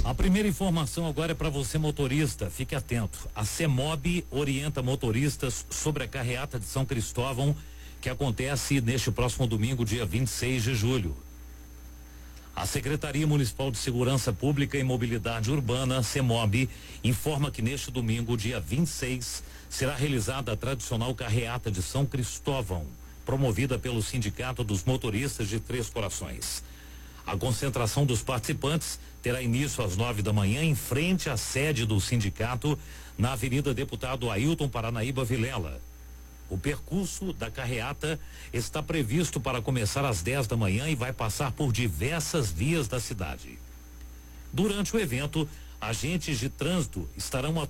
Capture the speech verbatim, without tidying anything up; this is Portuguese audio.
A primeira informação agora é para você, motorista. Fique atento. A CEMOB orienta motoristas sobre a carreata de São Cristóvão, que acontece neste próximo domingo, dia vinte e seis de julho. A Secretaria Municipal de Segurança Pública e Mobilidade Urbana, CEMOB, informa que neste domingo, dia vinte e seis, será realizada a tradicional carreata de São Cristóvão, promovida pelo Sindicato dos Motoristas de Três Corações. A concentração dos participantes terá início às nove da manhã em frente à sede do sindicato, na Avenida Deputado Ailton Paranaíba Vilela. O percurso da carreata está previsto para começar às dez da manhã e vai passar por diversas vias da cidade. Durante o evento, agentes de trânsito estarão